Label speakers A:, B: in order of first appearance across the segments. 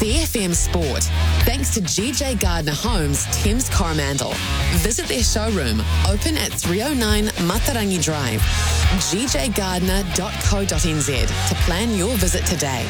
A: CFM Sport, thanks to GJ Gardner Homes, Thames Coromandel. Visit their showroom, open at 309 Matarangi Drive, gjgardner.co.nz to plan your visit today.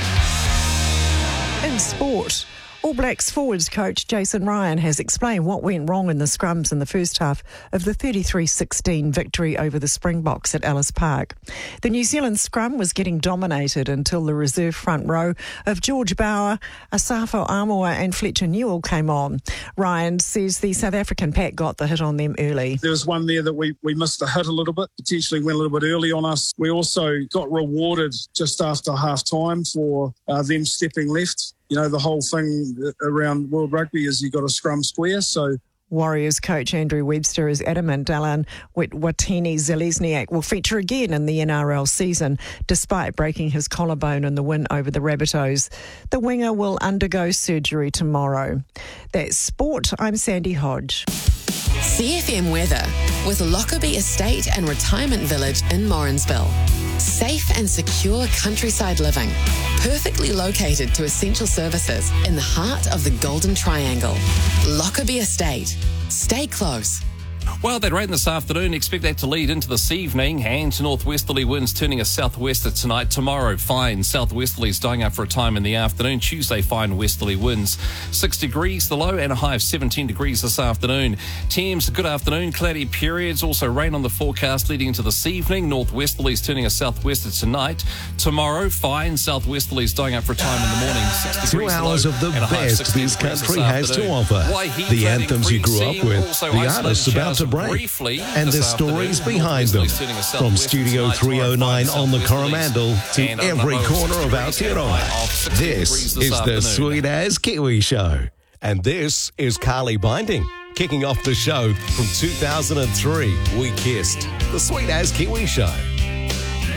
B: In sport, All Blacks forwards coach Jason Ryan has explained what went wrong in the scrums in the first half of the 33-16 victory over the Springboks at Ellis Park. The New Zealand scrum was getting dominated until the reserve front row of George Bower, Asafo Amoa and Fletcher Newell came on. Ryan says the South African pack got the hit on them early.
C: There was one there that we missed the hit a little bit, potentially went a little bit early on us. We also got rewarded just after half-time for them stepping left. You know, the whole thing around World Rugby is you got a scrum square, so...
B: Warriors coach Andrew Webster is adamant Alan Watene-Zelezniak will feature again in the NRL season, despite breaking his collarbone in the win over the Rabbitohs. The winger will undergo surgery tomorrow. That's sport. I'm Sandy Hodge.
A: CFM weather with Lockerbie Estate and Retirement Village in Morrinsville. Safe and secure countryside living, perfectly located to essential services in the heart of the Golden Triangle. Lockerbie Estate. Stay close.
D: Well, that rain this afternoon, expect that to lead into this evening, and northwesterly winds turning a southwester tonight. Tomorrow, fine southwesterlies dying out for a time in the afternoon. Tuesday, fine westerly winds. 6 degrees the low and a high of 17 degrees this afternoon. Thames, good afternoon, cloudy periods. Also rain on the forecast leading into this evening. Northwesterlies turning a southwester tonight. Tomorrow, fine southwesterlies dying out for a time in the morning. 6 degrees
E: 2 hours of the best this country has to offer. The anthems you grew up with, the artists about to break, and the stories behind them. From Studio 309 on the Coromandel to every corner of Aotearoa. This is the Sweet As Kiwi Show. And this is Carly Binding. Kicking off the show from 2003, We Kissed. The Sweet As Kiwi Show.